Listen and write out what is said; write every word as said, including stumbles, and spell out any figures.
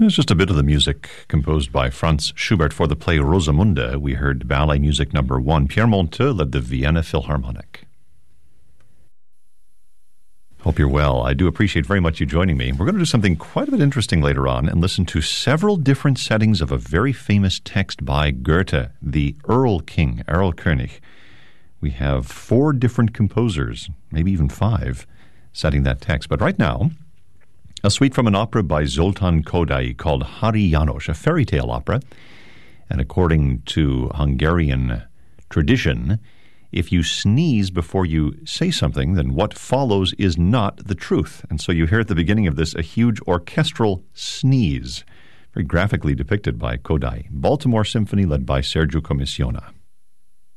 It's just a bit of the music composed by Franz Schubert for the play Rosamunde. We heard ballet music number one. Pierre Monteux led the Vienna Philharmonic. Hope you're well. I do appreciate very much you joining me. We're going to do something quite a bit interesting later on and listen to several different settings of a very famous text by Goethe, the Erl King, Erlkönig. We have four different composers, maybe even five, setting that text. But right now, a suite from an opera by Zoltán Kodály called Hari János, a fairy tale opera. And according to Hungarian tradition, if you sneeze before you say something, then what follows is not the truth. And so you hear at the beginning of this a huge orchestral sneeze, very graphically depicted by Kodály. Baltimore Symphony led by Sergiu Comissiona.